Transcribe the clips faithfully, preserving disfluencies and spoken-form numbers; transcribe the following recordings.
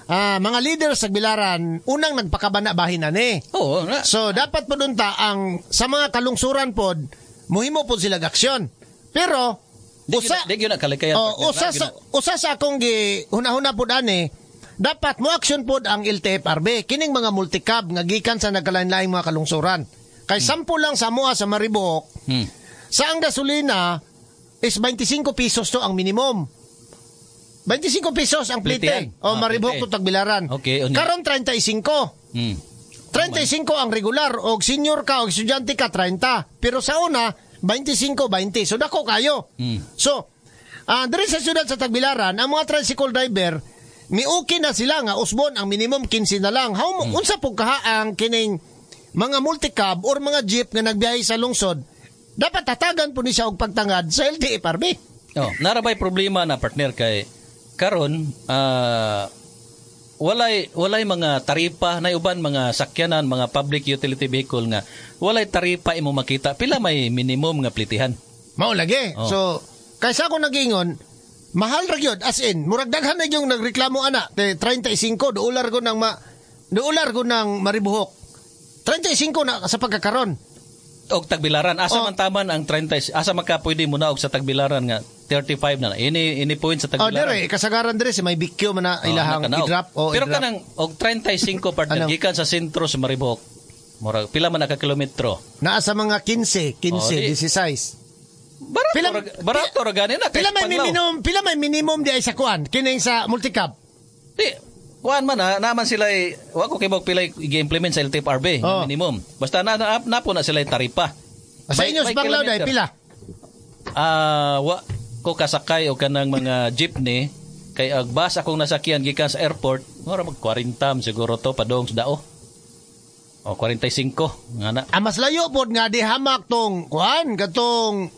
ah, mga leader sa Tagbilaran, unang nagpakabana bahin ani. Oo. Na, So, dapat po dunta ang sa mga kalungsuran pod, muhimo po sila aksyon. Pero, di, usa, di, di, di, kalikayan, oh, usa, sa, usa sa akong gi, hunahuna po ani, dapat mo aksyon pod ang L T F R B, kining mga multicab, nga gikan sa nagkalain-laing mga kalungsuran. Kay hmm. sampu lang sa mua sa Maribohok, hmm. sa ang gasolina, is twenty-five pesos to ang minimum. twenty-five pesos ang plite. O ah, Maribohok to Tagbilaran. Okay, karon thirty-five. Hmm. thirty-five ang regular og senior ka og estudyante ka thirty. Pero sa una twenty-five twenty. So dako kayo. Hmm. So uh, diri sa syudad sa Tagbilaran, ang mga tricycle driver miuki na sila nga usbon ang minimum fifteen na lang. How hmm. unsa pug kaha ang kining mga multicab or mga jeep nga nagbiyahe sa lungsod? Dapat tatagan po ni siya og pagtangad sa L T F R B. Oh, narabay problema na partner kay karon uh, walay walay mga taripa na uban mga sakyanan, mga public utility vehicle nga walay taripa imo makita pila may minimum nga plitihan. Mao lagi. Oh. So kaysa ako nagingon mahal ra gyud as in murag daghan na yung nagreklamo ana thirty-five duular ko nang ma duular ko nang Maribohok. thirty-five na sa pagkakaron. Og Tagbilaran asa oh. man taman ang thirty asa maka pwede mo na og sa Tagbilaran nga thirty-five na ini ini point sa Tagbilaran. Oh dire kasagaran dire si may bikyo man na ilahang oh, i-drop o pero i-drop. Kanang og thirty-five partner gikan sa sentro sa Maribohok. Murag pila man ka kilometro? Naa sa mga fifteen, fifteen, oh, di, sixteen. Barato pila, ra, barato ra gani na. Pila may minimum, pila may minimum di ay sa kuan kining sa multicab. Di kuan man na naman sila wa ko kay mog pila i-implement sa L T F R B oh. minimum. Basta na na, na po na sila taripa. Sa inyo sa Banglaw dai pila? Ah, uh, wa ko kasakay og kanang mga jeepney kay ag bus akong nasakyan gikan sa airport, mura mag forty siguro to padong sa dao. O forty-five nga na. Ah, mas layo pod nga di hamak tong kuan katong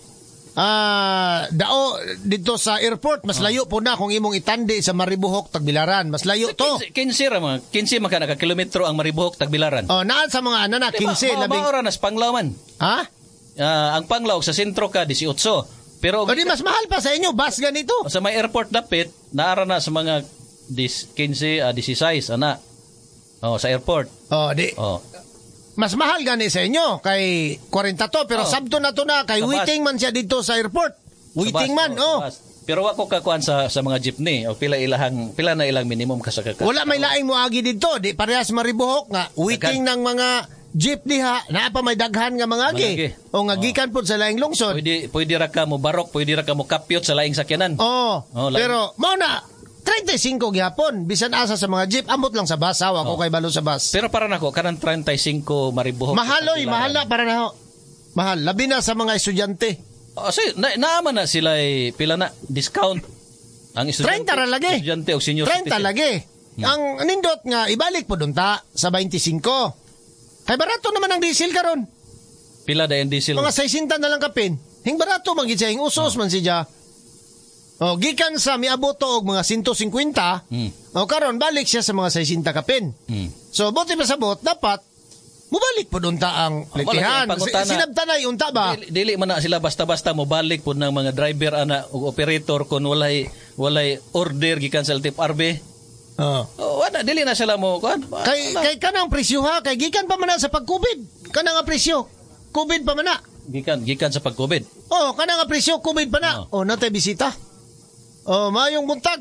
ah dao dito sa airport mas layo po na kung imong itandi sa Maribohok Tagbilaran mas layo to fifteen ra mga fifteen maka naka kilometro ang Maribohok Tagbilaran. Oh naa sa mga ana na fifteen labing ora na sa Panglao man. Ha? Uh, ang Panglao sa sentro ka eighteen. Pero o di mas mahal pa sa inyo bus ganito. Sa may airport dapit naara na sa mga fifteen uh, sixteen ana. Oh sa airport. Oh di. Oh. Mas mahal gani sa inyo kay forty to pero oh. sabto na to na kay waiting man siya dito sa airport. Waiting man oh. Pero wa ko kakuan sa sa mga jeepney o pila ilahang pila na ilang minimum ka sa kaka. Wala may laing moagi dito di parehas Maribohok nga waiting ng mga jeep diha na pa may daghan nga mga agi o nga gikan pud sa laing lungsod. Pwede pwede ra ka mo barok, pwede ra ka mo kapyot sa laing sakyanan. Oh. oh pero mao na thirty-five gihapon bisan asa sa mga jeep amot lang sa bus awa ko kay balo sa bus. Pero para nako kanang thirty-five Maribohok. Mahal oy, mahal na para nako. Mahal labi na sa mga estudyante. Oh, so, na naaman na sila eh, pila na discount ang estudyante. thirty ra lagi. Estudyante o senior thirty citizen. lagi. Hmm. Ang nindot nga ibalik po dun ta sa twenty-five. Kay barato naman ang diesel karon. Pila da yung diesel? Mga sixty na lang kapin. Hing barato man gid siya, hing usos oh. man siya. Oh, gikan sa miabot og mga one fifty. Hmm. Oh, karon balik siya sa mga sixty kapin. Hmm. So buti pa sabot dapat mubalik po doon ta ang plitihan. Oh, sinabtanay unta ba? Dili, dili man na sila basta-basta mobalik po ng mga driver ana ug operator kun walay walay order gikan sa L T F R B. Oh. Oh, wala dili na sila mo kuan. Kay kay kanang presyo ha, kay gikan pa man na sa pag-COVID. Kanang nga presyo. COVID pa man na. Gikan gikan sa pag-COVID. Oh, kanang nga presyo COVID pa na. Oh, oh natay bisita. Oh, mayong buntag.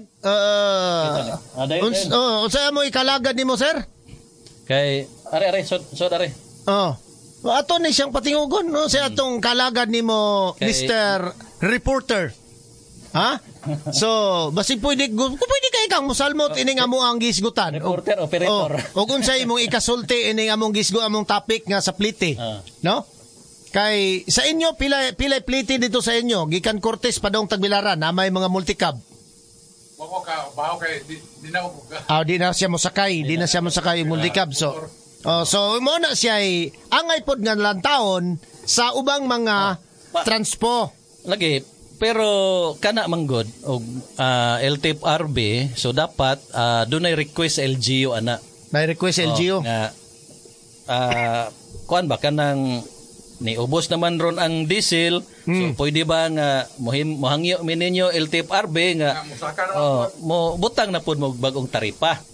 Uh, uns, oh, unsa mo ikalagad nimo, sir? Kay are are so so are. Oh. Ato ni siyang patingugon no sa atong kalagad nimo kay... Mister Reporter. Ha? So, basig pwede kung pwede kay kang musalmot ining amo ang gisgutan. Reporter o, operator. O kung sa imong ikasulti ining among gisgo among topic nga sa plite. Uh. No? Kay sa inyo pila pila plite dito sa inyo gikan Cortes padong Tagbilaran na may mga multicab. Wako ka baho kay di, di na ko ka. Ah, di na siya mosakay, di na siya mosakay multicab. So oh, so mo na siya ay angay pod nga lantaon sa ubang mga oh, transpo. Lagi pero kana manggod og uh, L T F R B so dapat uh, dunay request L G U ana. May request L G U oh, nga uh, kuan ba kanang ni ubos naman ron ang diesel hmm. so pwede ba nga mohim mohangyo mininyo L T F R B nga oh, mo butang na pud mo bagong taripa